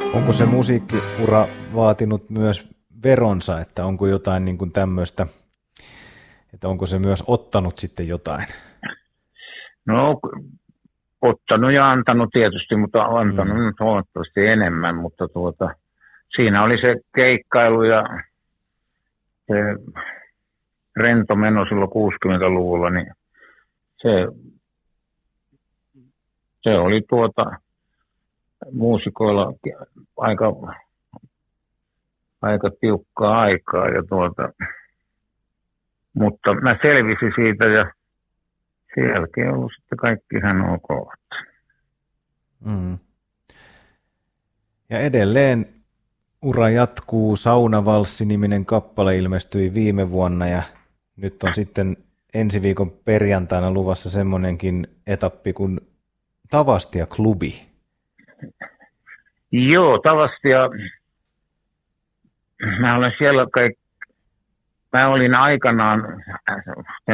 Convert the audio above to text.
Onko se musiikkiura vaatinut myös veronsa, että onko jotain niin kuin tämmöistä, että onko se myös ottanut sitten jotain? No, ottanut ja antanut tietysti, mutta antanut nyt huomattavasti enemmän, mutta siinä oli se keikkailu ja se rento meno silloin 60-luvulla, niin se oli muusikoilla aika tiukkaa aikaa ja mutta mä selvisin siitä ja sen jälkeen on ollut sitten kaikki ihan ok. Mm. Ja edelleen ura jatkuu. Saunavalssi-niminen kappale ilmestyi viime vuonna ja nyt on sitten ensi viikon perjantaina luvassa semmoinenkin etappi kuin Tavastia-klubi. Joo, Tavastia. Mä olen siellä mä olin aikanaan